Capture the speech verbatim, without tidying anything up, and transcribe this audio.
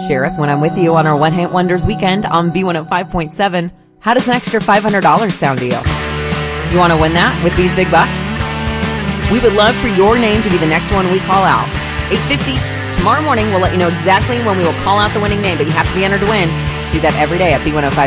Sheriff when I'm with you on our One Hit Wonders weekend on B one oh five point seven. How does an extra five hundred dollars sound to you? You want to win that with these big bucks? We would love for your name to be the next one we call out. eight fifty tomorrow morning, we'll let you know exactly when we will call out the winning name, but you have to be entered to win. Do that every day at B one oh five.